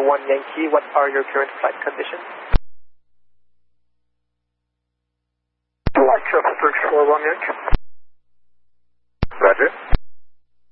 1 Yankee, what are your current flight conditions? Light traffic 4 1 Yankee. Roger.